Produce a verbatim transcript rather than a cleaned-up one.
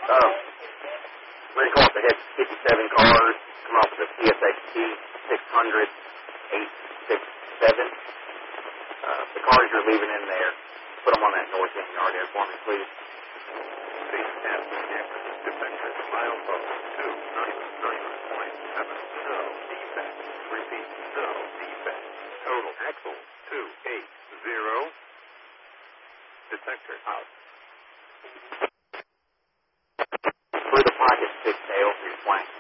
Um, we're going to come off the head fifty-seven cars, come off the T S X T six hundred, eight six seven. Uh, the cars you're leaving in there, put them on that north end yard there for me, please. Base ten, defector, milepost two nine nine point seven, no defect. Repeat, no defect. Total axle two eight zero. Detector out. Through the pocket six tail for your flank.